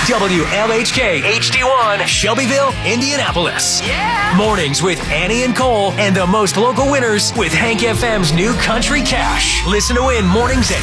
WLHK HD1, Shelbyville, Indianapolis. Yeah! Mornings with Annie and Cole and the most local winners with Hank FM's new Country Cash. Listen to win mornings at